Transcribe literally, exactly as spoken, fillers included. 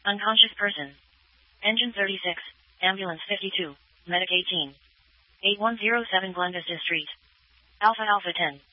Unconscious person. Engine thirty-six, Ambulance fifty-two, Medic eighteen. eight one zero seven Glenvista Street. Alpha Alpha ten.